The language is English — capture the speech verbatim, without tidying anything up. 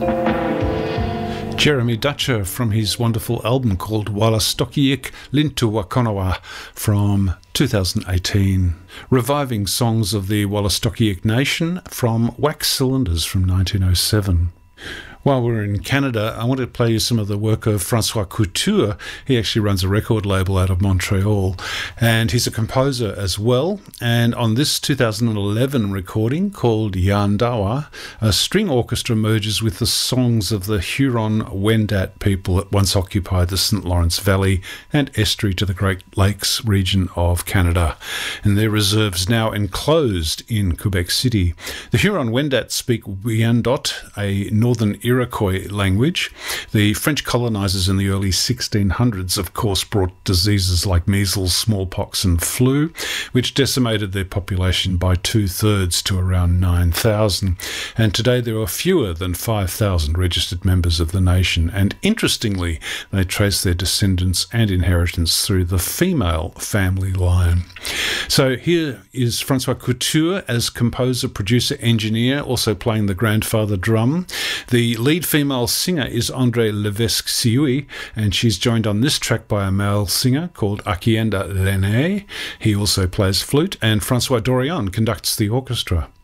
Jeremy Dutcher from his wonderful album called Wallastokiak Lintu Wakonawa from two thousand eighteen. Reviving songs of the Wallastokiak Nation from Wax Cylinders from nineteen oh seven. While we're in Canada, I want to play you some of the work of Francois Couture. He actually runs a record label out of Montreal, and he's a composer as well. And on this two thousand eleven recording called Yandawa, a string orchestra merges with the songs of the Huron-Wendat people that once occupied the Saint Lawrence Valley and estuary to the Great Lakes region of Canada. And their reserves now enclosed in Quebec City. The Huron-Wendat speak Wyandot, a northern Iroquois language. The French colonisers in the early sixteen hundreds, of course, brought diseases like measles, smallpox and flu, which decimated their population by two-thirds to around nine thousand. And today there are fewer than five thousand registered members of the nation. And interestingly, they trace their descendants and inheritance through the female family line. So here is Francois Couture as composer, producer, engineer, also playing the grandfather drum. The lead female singer is Andre Levesque Sioui, and she's joined on this track by a male singer called Akienda Lene. He also plays flute, and Francois Dorian conducts the orchestra.